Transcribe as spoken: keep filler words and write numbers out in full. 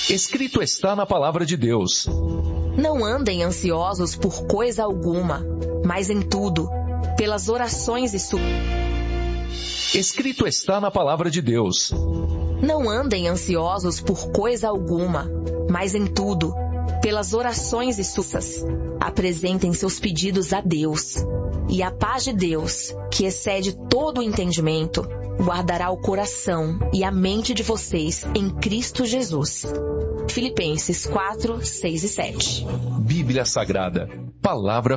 Escrito está na palavra de Deus. Não andem ansiosos por coisa alguma, mas em tudo, pelas orações e súplicas. Escrito está na palavra de Deus. Não andem ansiosos por coisa alguma, mas em tudo, pelas orações e súplicas, apresentem seus pedidos a Deus. E a paz de Deus, que excede todo o entendimento, guardará o coração e a mente de vocês em Cristo Jesus. Filipenses quatro, seis e sete. Bíblia Sagrada, Palavra